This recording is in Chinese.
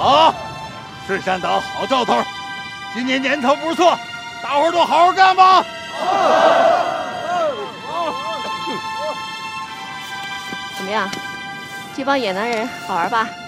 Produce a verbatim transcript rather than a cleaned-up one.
好，顺山党好兆头，今年年头不错，大伙儿都好好干吧。 怎么样？这帮野男人好玩吧？